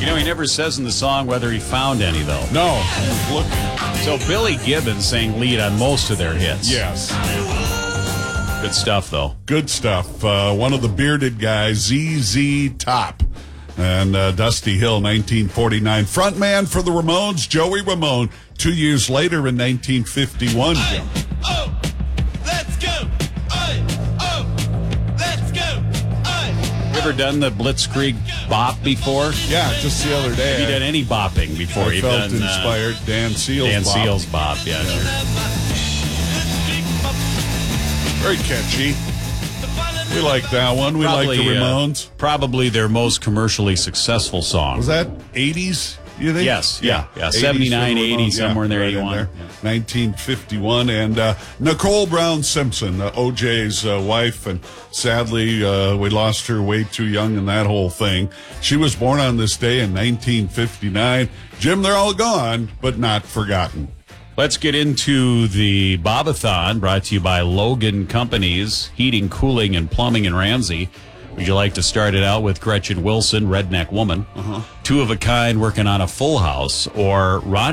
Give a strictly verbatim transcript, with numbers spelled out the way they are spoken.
You know, he never says in the song whether he found any, though. No, he was looking. So Billy Gibbons sang lead on most of their hits. Yes. Good stuff, though. Good stuff. Uh, one of the bearded guys, Z Z Top. And uh, Dusty Hill, nineteen forty-nine. Frontman for the Ramones, Joey Ramone. Two years later in nineteen fifty-one, Jim. Oh, let's go. Aye, oh, let's go. Aye. You ever done the Blitzkrieg bop before? Yeah, just the other day. Have you done any bopping before? I You've felt done, inspired. Uh, Dan Seals Dan bop. Seals bop, yeah, yeah. Sure. Very catchy. We like that one. We Probably, like the uh, Ramones. probably their most commercially successful song. Was that eighties, you think? Yes, yeah, yeah. eighties seventy-nine, for the eighty, Ramones. somewhere in there, right eighty-one. there. nineteen fifty-one. And uh, Nicole Brown Simpson, uh, O J's uh, wife, and sadly uh, we lost her way too young in that whole thing. She was born on this day in nineteen fifty-nine. Jim, they're all gone, but not forgotten. Let's get into the Bobathon, brought to you by Logan Companies, Heating, Cooling, and Plumbing in Ramsey. Would you like to start it out with Gretchen Wilson, Redneck Woman, Uh-huh. Two of a Kind, Working on a Full House, or Ron